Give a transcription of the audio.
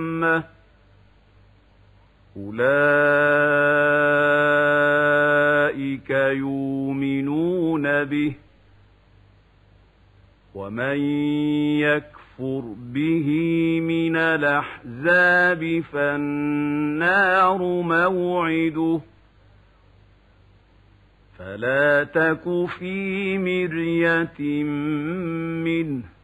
أولئك يؤمنون به ومن يكفر به من الأحزاب فالنار موعده فلا تك في مرية منه